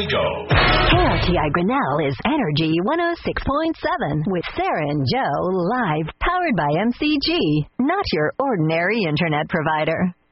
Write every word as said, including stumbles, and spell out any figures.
we go. K R T I Grinnell is Energy one oh six point seven with Sarah and Joe live, powered by M C G, not your ordinary internet provider.